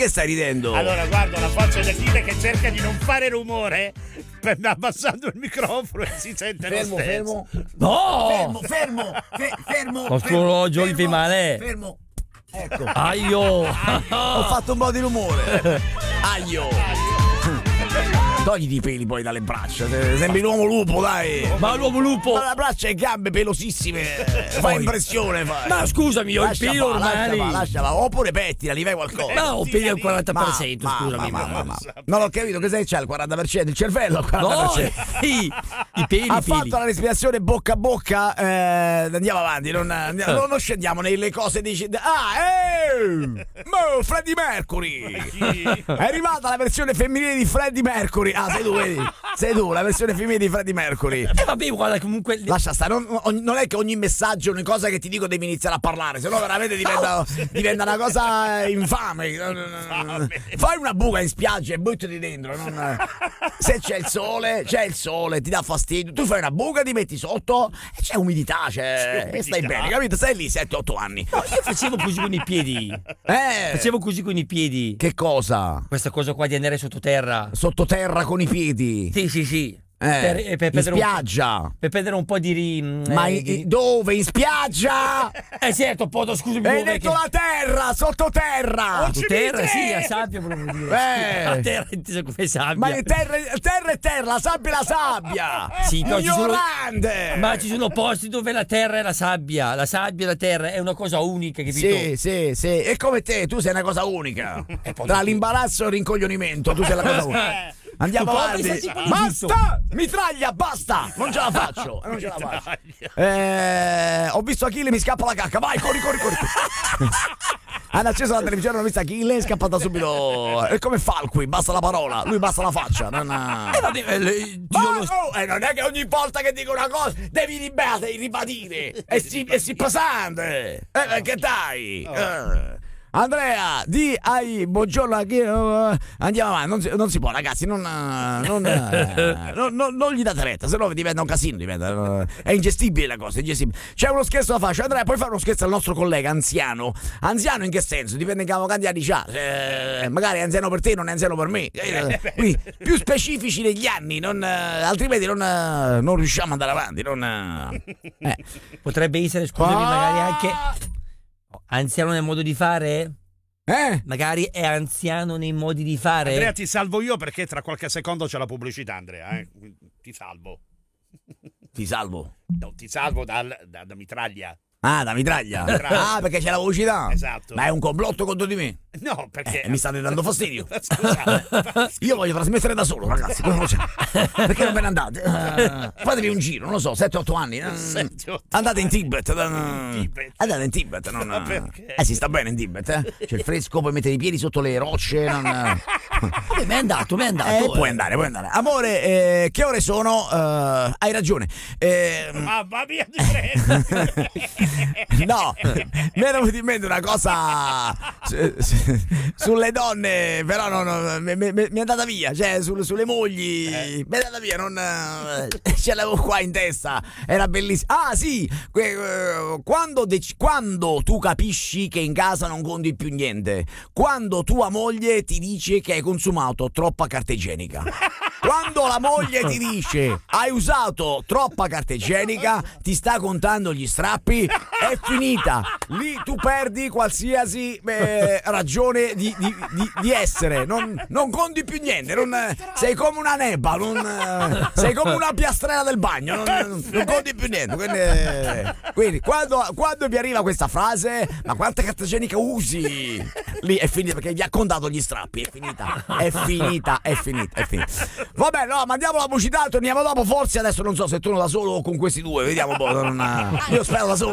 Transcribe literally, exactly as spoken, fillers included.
Perché stai ridendo? Allora, guarda la faccia di Achille che cerca di non fare rumore abbassando il microfono e si sente fermo, lo stesso. fermo. No! Fermo, fermo, fe- fermo. Lo fermo, orologio gli fai fermo, male. Fermo. Ecco. Aio! Ho fatto un po' di rumore. Aio. Togliti i peli poi dalle braccia. Sembri l'uomo lupo, dai. Ma l'uomo lupo! Ma le braccia e gambe pelosissime. Fa Poi- impressione. Fa. Ma scusami, ho i Lascia peli fa, ormai. lascia fa, lascia fa. Oppure pettila, gli fai qualcosa. No, ho peli al quaranta per cento, Ma- scusami. ma- ma- ma- ma- ma- Non ho capito, che sei c'ha il quaranta per cento? Il cervello al quaranta per No, cento. i, i peli, Ha i peli. fatto la respirazione bocca a bocca. eh, andiamo avanti, non, andiamo- non- non scendiamo nelle cose. Dici, ah, ehi! Mo, Freddie Mercury! È arrivata la versione femminile di Freddie Mercury. Ah, sei tu, vedi? Sei tu, la versione femminile di Freddie Mercury. Eh, vabbè, guarda, comunque. Lascia stare, non, ogni- non è che ogni messaggio, ogni cosa che ti dico devi iniziare a parlare, sennò veramente diventa, diventa una cosa infame. Fai una buca in spiaggia e buttati dentro. Non, se c'è il sole, c'è il sole, ti dà fastidio. Tu fai una buca, ti metti sotto e c'è umidità, c'è, C'è e stai umidità. bene, capito? Stai lì sette otto anni. No, io facevo così con i piedi. Eh, Facevo così con i piedi. che cosa? Questa cosa qua di andare sottoterra. Sottoterra con i piedi. Sì, sì, sì. Eh, per, eh, per in perdere un- spiaggia. per perdere un po' di. ri- Ma eh, in- di- dove? In spiaggia? Eh certo, Poto, scusami. Hai dove detto che- la terra, sottoterra! Oh, Terra, sì, a sabbia volevo dire. Eh. La terra intesa come sabbia. Ma le terre, terra e terra, la sabbia e la sabbia! Sì, però ci sono- Ignorante! Ma ci sono posti dove la terra è la sabbia, la sabbia e la terra è una cosa unica, capito? Sì, sì, sì. E come te, tu sei una cosa unica. Tra l'imbarazzo e il rincoglionimento, tu sei la cosa unica. Andiamo Tu avanti. pensi tipo di Basta! Mitraglia, basta! Non ce la faccio. Non ce la faccio. Eh, ho visto Achille, mi scappa la cacca. Vai, corri, corri, corri. Hanno acceso la televisione, hanno visto Achille, è scappata subito. È come Falqui, basta la parola, lui basta la faccia. Non... Eh, vabbè, eh, le- ci Ma sono- no, eh, non è che ogni volta che dico una cosa devi ribadire, ribadire. E si, e si pesante. Eh, eh, che dai? Eh. Andrea, di ai buongiorno a chi- eh, andiamo avanti, non si, non si può ragazzi, non, eh, non, eh, non, non- non gli date retta, sennò diventa un casino, diventa, eh, è ingestibile la cosa, è ingestibile. C'è uno scherzo da fare, cioè, Andrea, puoi fare uno scherzo al nostro collega anziano? Anziano in che senso? Dipende che quanti anni c'ha, eh, magari è anziano per te, non è anziano per me. Eh, quindi più specifici negli anni, non, eh, altrimenti non, eh, non riusciamo ad andare avanti. Non, eh. Eh. Potrebbe essere, scusami, magari Ah! anche anziano nel modo di fare? Eh? Magari è anziano nei modi di fare? Andrea, ti salvo io perché tra qualche secondo c'è la pubblicità, Andrea. Eh? Ti salvo. Ti salvo. No, ti salvo dal, da, da mitraglia. Ah, da mitraglia. Mitraglia. Ah, perché c'è la velocità. Esatto. Ma è un complotto contro di me. No, perché... Eh, mi state dando fastidio. Scusate. Io voglio trasmettere da solo, ragazzi. Come facciamo? Perché non ve ne andate? Eh, fatevi un giro, non lo so, sette otto anni. eh. sette, otto Andate in Tibet. eh. Tibet. Andate in Tibet. Non, Ma perché? eh, si sta bene in Tibet. Eh? C'è il fresco, puoi mettere i piedi sotto le rocce. Non, Vabbè, ma è andato, ma è andato. eh, eh. puoi andare, puoi andare. Amore, eh, che ore sono? Eh, hai ragione. Eh, Mamma mia, ti prego. No, mi era venuta in mente una cosa su- su- sulle donne, però non, non- mi, mi- mi è andata via, cioè sul- sulle mogli, Eh. mi è andata via, non, eh, ce l'avevo qua in testa, era bellissimo. Ah sì, que- eh, quando, dec- quando tu capisci che in casa non conti più niente, quando tua moglie ti dice che hai consumato troppa carta igienica. Quando la moglie ti dice hai usato troppa carta igienica, ti sta contando gli strappi, è finita. Lì tu perdi qualsiasi eh, ragione di, di- di- di essere. Non, non conti più niente. Non, sei come una nebba. Non, eh, sei come una piastrella del bagno. Non, non conti più niente. Quindi, eh, quindi quando, quando vi arriva questa frase, ma quanta carta igienica usi? Lì è finita perché vi ha contato gli strappi. È finita. È finita. È finita. È finita. Vabbè, no, mandiamo la pubblicità, torniamo dopo. Forse adesso non so se torno da solo o con questi due. Vediamo un po'. non- Io spero da solo.